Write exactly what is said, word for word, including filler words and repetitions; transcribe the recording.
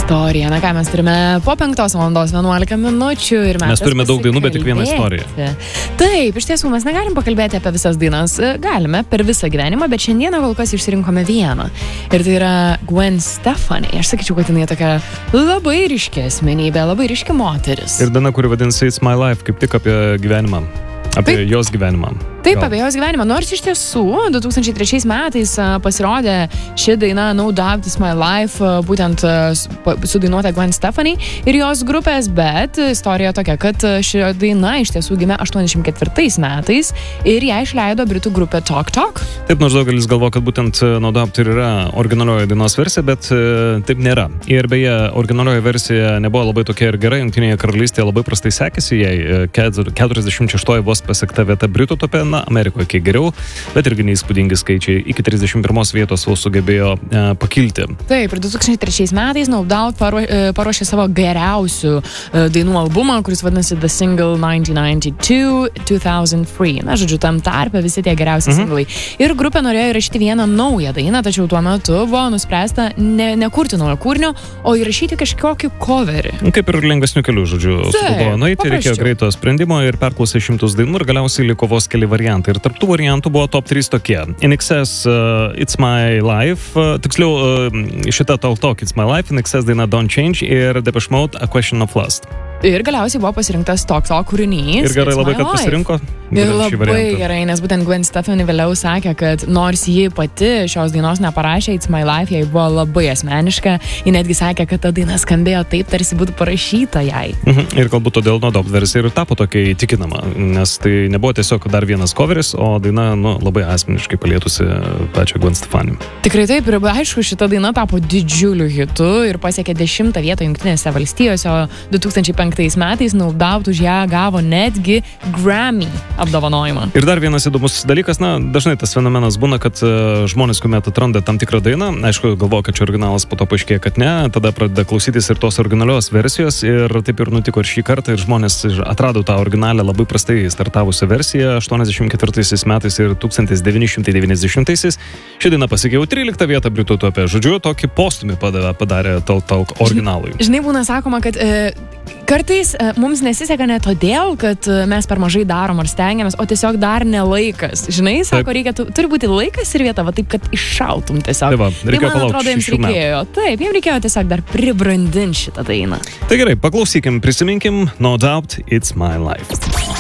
istorija. Na ką, mes turime po penktos valandos vienuolika minučių ir mes... Mes turime daug dainų, bet tik vieną istoriją. Taip, iš tiesų, mes negalim pakalbėti apie visas dainas. Galime per visą gyvenimą, bet šiandieną kol kas išsirinkome vieną. Ir tai yra Gwen Stefani. Aš sakyčiau, kad jinai tokia labai ryški asmenybė, labai ryški moteris. Ir daina, kuri vadinasi It's My Life, kaip tik apie gyvenimą. Apie Taip. jos gyvenimą. Taip, apie jos gyvenimą. Nors iš tiesų, du tūkstančiai trečiais metais pasirodė ši daina No Doubt It's My Life, būtent sudainuota Gwen Stefani ir jos grupės, bet istorija tokia, kad ši daina iš tiesų gimė aštuoniasdešimt ketvirtais metais ir ją išleido britų grupė Talk Talk. Taip, nors daugelis galvo, kad būtent No Doubt ir yra originalioji dainos versija, bet taip nėra. Ir beje, originalioji versija nebuvo labai tokia ir gera, Jungtinėje karalystėje labai prastai sekėsi jai, keturiasdešimt šeštoji vos pasiekta vieta Britų tope, na, Amerikoje kiek geriau, bet irgi neįspūdingi skaičiai, iki trisdešimt pirmos vietos vos sugebėjo e, pakilti. Taip, ir du tūkstančiai trečiais metais No Doubt paro, e, paruošė savo geriausių e, dainų albumą, kuris vadinasi The Single nineteen ninety-two to two thousand three. Na, žodžiu, tam tarpe visi tie geriausi mhm. singlai. Ir grupė norėjo įrašyti vieną naują dainą, tačiau tuo metu buvo nuspręsta ne, nekurti naujo kūrinio, o įrašyti kažkokį coverį. Kaip ir lengvesnių kelių, žodžiu, sugalvojo nueiti, reikėjo greito sprendimo ir perklausė šimtus dainų ir galiausiai liko vos keli variantai. Ir tarp tų variantų buvo top trys tokie. In Excess, uh, It's My Life, uh, tiksliau uh, šita Talk Talk It's My Life, In Excess daina Don't Change ir Depeche Mode A Question of Lust. Ir galiausiai buvo pasirinktas Talk Talk kūrinys. Ir gerai labai, kad pasirinko. Ir labai gerai, nes būtent Gwen Stefani vėliau sakė, kad nors ji pati šios dainos neparašė, It's My Life, jai buvo labai asmeniška. Ji netgi sakė, kad ta daina skambėjo taip, tarsi būtų parašyta jai. Mhm. Ir galbūt todėl No Doubt versija ir tapo tokia įtikinama, nes tai nebuvo tiesiog dar vienas coveris, o daina nu, labai asmeniškai palietusi pačią Gwen Stefani. Tikrai taip, ir aišku, šita daina tapo didžiuliu hitu ir pasiekė dešimtą vietą Jungtinėse valstijose, o du tūkstančiai penktais metais No Doubt už ją gavo netgi Grammy apdovanojimą. Ir dar vienas įdomus dalykas, na, dažnai tas fenomenas būna, kad uh, žmonės, kuomet atranda tam tikrą dainą, aišku, galvoja, kad čia originalas, po to paaiškėja, kad ne, tada pradeda klausytis ir tos originalios versijos ir taip ir nutiko ir šį kartą ir žmonės atrado tą originalią labai prastai startavusią versiją aštuoniasdešimt ketvirtaisiais metais ir tūkstantis devyni šimtai devyniasdešimtaisiais. Ši daina pasiekė jau tryliktą vietą Britų tope. Žodžiu, tokį postūmį padarė Talk Talk Talk originalui. Žinai, būna sakoma, kad e, kartais e, mums nesiseka ne todėl, kad e, mes per mažai darom ar stengiamės, o tiesiog dar ne laikas. Žinai, sako, reikia, tu, turi būti laikas ir vieta, va taip, kad iššautum tiesiog. Taip, va, reikėjo tai man atrodo, jiems reikėjo. Taip, jiems reikėjo tiesiog dar pribrandinti šitą dainą. Tai gerai, paklausykim, prisiminkim No Doubt It's My Life.